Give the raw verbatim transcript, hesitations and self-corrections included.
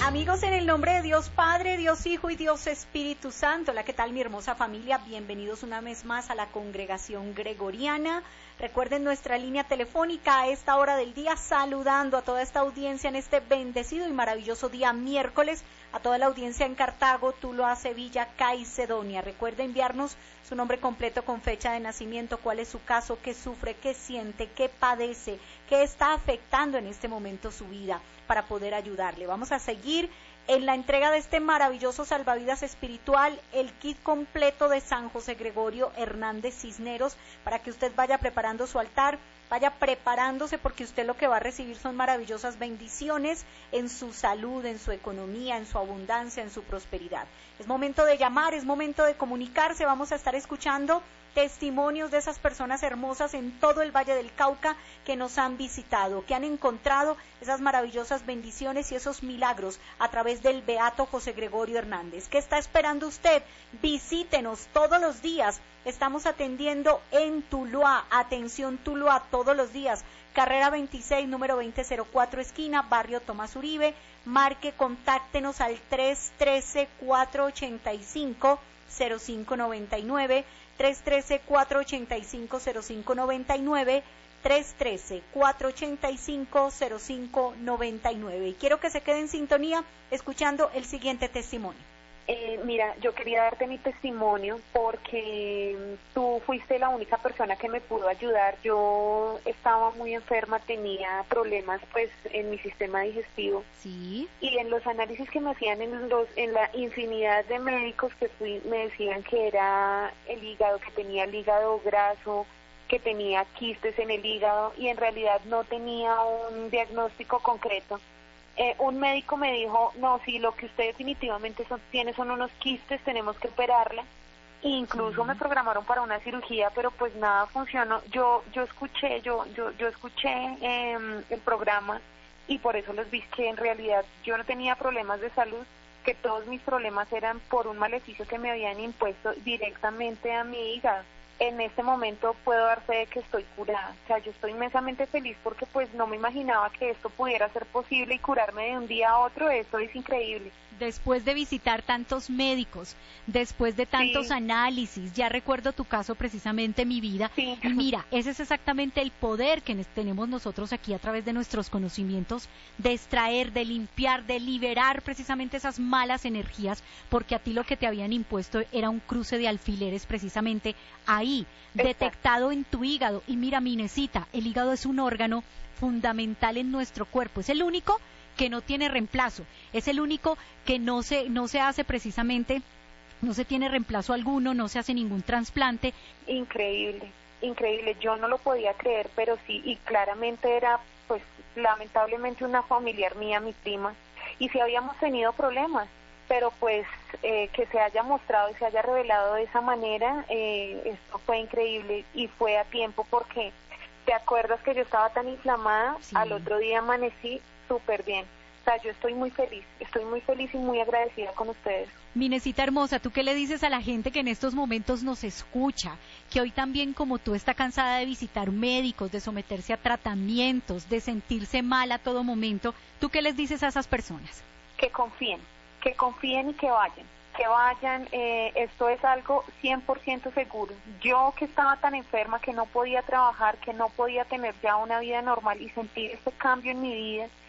Amigos, en el nombre de Dios Padre, Dios Hijo y Dios Espíritu Santo, hola, ¿qué tal mi hermosa familia? Bienvenidos una vez más a la Congregación Gregoriana. Recuerden nuestra línea telefónica a esta hora del día, saludando a toda esta audiencia en este bendecido y maravilloso día miércoles, a toda la audiencia en Cartago, Tuluá, Sevilla, Caicedonia. Recuerde enviarnos su nombre completo con fecha de nacimiento, cuál es su caso, qué sufre, qué siente, qué padece, qué está afectando en este momento su vida, para poder ayudarle. Vamos a seguir en la entrega de este maravilloso salvavidas espiritual, el kit completo de San José Gregorio Hernández Cisneros, para que usted vaya preparando su altar, vaya preparándose, porque usted lo que va a recibir son maravillosas bendiciones en su salud, en su economía, en su abundancia, en su prosperidad. Es momento de llamar, es momento de comunicarse. Vamos a estar escuchando testimonios de esas personas hermosas en todo el Valle del Cauca que nos han visitado, que han encontrado esas maravillosas bendiciones y esos milagros a través del Beato José Gregorio Hernández. ¿Qué está esperando usted? Visítenos todos los días. Estamos atendiendo en Tuluá, atención Tuluá, todos los días. Carrera veintiséis, número veinte cero cuatro, esquina, barrio Tomás Uribe. Marque, contáctenos al tres uno tres, cuatro ocho cinco, cero cinco nueve nueve, tres uno tres, cuatro ocho cinco, cero cinco nueve nueve, tres uno tres, cuatro ocho cinco, cero cinco nueve nueve. Y quiero que se quede en sintonía escuchando el siguiente testimonio. Eh, mira, yo quería darte mi testimonio porque tú fuiste la única persona que me pudo ayudar. Yo estaba muy enferma, tenía problemas pues en mi sistema digestivo. Sí. Y en los análisis que me hacían en los en la infinidad de médicos que fui, me decían que era el hígado, que tenía el hígado graso, que tenía quistes en el hígado, y en realidad no tenía un diagnóstico concreto. Eh, un médico me dijo, no, si lo que usted definitivamente son, tiene son unos quistes, tenemos que operarla. E incluso sí. Me programaron para una cirugía, pero pues nada funcionó. Yo yo escuché, yo yo yo escuché eh, el programa, y por eso les vi que en realidad yo no tenía problemas de salud, que todos mis problemas eran por un maleficio que me habían impuesto directamente a mi hígado. En este momento puedo dar fe de que estoy curada. O sea, yo estoy inmensamente feliz porque pues no me imaginaba que esto pudiera ser posible y curarme de un día a otro. Eso es increíble. Después de visitar tantos médicos, después de tantos sí. análisis, ya recuerdo tu caso precisamente, mi vida, sí. y mira, ese es exactamente el poder que tenemos nosotros aquí a través de nuestros conocimientos, de extraer, de limpiar, de liberar precisamente esas malas energías, porque a ti lo que te habían impuesto era un cruce de alfileres precisamente ahí, Exacto. detectado en tu hígado. Y mira, Minecita, el hígado es un órgano fundamental en nuestro cuerpo, es el único que no tiene reemplazo, es el único que no se no se hace precisamente, no se tiene reemplazo alguno, no se hace ningún trasplante. Increíble, increíble, yo no lo podía creer, pero sí, y claramente era, pues, lamentablemente una familiar mía, mi prima, y sí habíamos tenido problemas, pero pues eh, que se haya mostrado y se haya revelado de esa manera, eh, esto fue increíble, y fue a tiempo porque, ¿te acuerdas que yo estaba tan inflamada? Sí. Al otro día amanecí súper bien. O sea, yo estoy muy feliz, estoy muy feliz y muy agradecida con ustedes. Minecita hermosa, ¿tú qué le dices a la gente que en estos momentos nos escucha, que hoy también como tú está cansada de visitar médicos, de someterse a tratamientos, de sentirse mal a todo momento? ¿Tú qué les dices a esas personas? Que confíen, que confíen y que vayan, que vayan, eh, esto es algo cien por ciento seguro. Yo que estaba tan enferma, que no podía trabajar, que no podía tener ya una vida normal y sentir este cambio en mi vida,